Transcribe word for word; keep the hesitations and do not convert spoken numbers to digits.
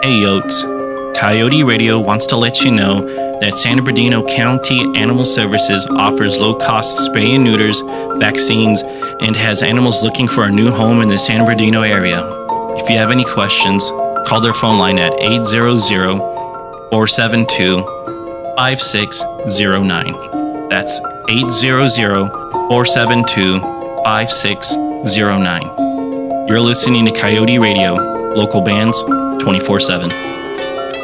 Hey Yotes, Coyote Radio wants to let you know that San Bernardino County Animal Services offers low-cost spay and neuters, vaccines, and has animals looking for a new home in the San Bernardino area. If you have any questions, call their phone line at eight hundred, four seven two, five six zero nine. That's eight hundred, four seven two, five six zero nine. You're listening to Coyote Radio, local bands, twenty-four seven.